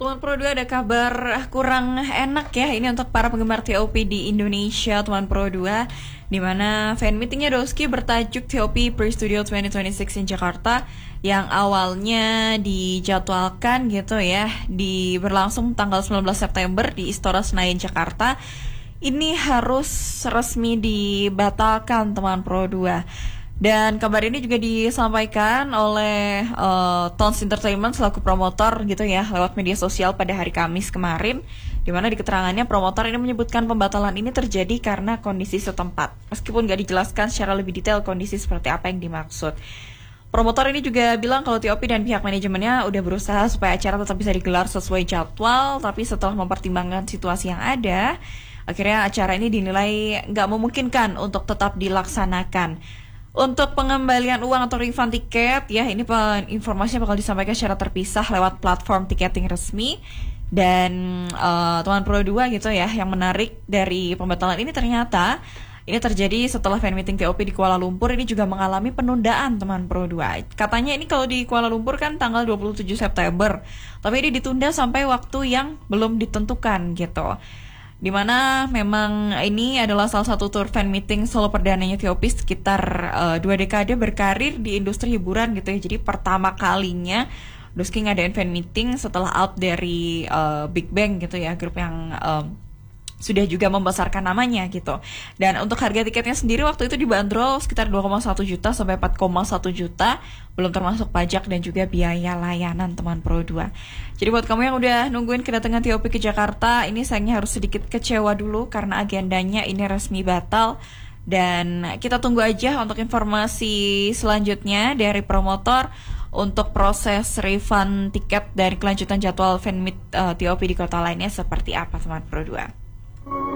Teman Pro 2 ada kabar kurang enak ya. Ini untuk para penggemar TOP di Indonesia, Teman Pro 2, di mana fan meetingnya Doski bertajuk TOP Pre-Studio 2026 in Jakarta yang awalnya dijadwalkan gitu ya berlangsung tanggal 19 September di Istora Senayan Jakarta. Ini harus resmi dibatalkan, Teman Pro 2. Dan kabar ini juga disampaikan oleh Tons Entertainment selaku promotor gitu ya lewat media sosial pada hari Kamis kemarin, di mana di keterangannya promotor ini menyebutkan pembatalan ini terjadi karena kondisi setempat, meskipun gak dijelaskan secara lebih detail kondisi seperti apa yang dimaksud. Promotor ini juga bilang kalau TOP dan pihak manajemennya udah berusaha supaya acara tetap bisa digelar sesuai jadwal, tapi setelah mempertimbangkan situasi yang ada, akhirnya acara ini dinilai gak memungkinkan untuk tetap dilaksanakan. Untuk pengembalian uang atau refund tiket, ya ini informasinya bakal disampaikan secara terpisah lewat platform tiketing resmi. Dan Teman Pro 2 gitu ya, yang menarik dari pembatalan ini ternyata ini terjadi setelah fan meeting TOP di Kuala Lumpur ini juga mengalami penundaan, Teman Pro 2. Katanya ini kalau di Kuala Lumpur kan tanggal 27 September, tapi ini ditunda sampai waktu yang belum ditentukan gitu. Dimana memang ini adalah salah satu tour fan meeting solo perdananya TOP sekitar 2 dekade berkarir di industri hiburan gitu ya. Jadi pertama kalinya Doski ngadain fan meeting setelah out dari Big Bang gitu ya, grup yang sudah juga membesarkan namanya gitu. Dan untuk harga tiketnya sendiri waktu itu dibanderol sekitar 2,1 juta sampai 4,1 juta, belum termasuk pajak dan juga biaya layanan, Teman Pro 2. Jadi buat kamu yang udah nungguin kedatangan TOP ke Jakarta, ini sayangnya harus sedikit kecewa dulu karena agendanya ini resmi batal. Dan kita tunggu aja untuk informasi selanjutnya dari promotor untuk proses refund tiket dari kelanjutan jadwal fan meet TOP di kota lainnya seperti apa, Teman Pro 2.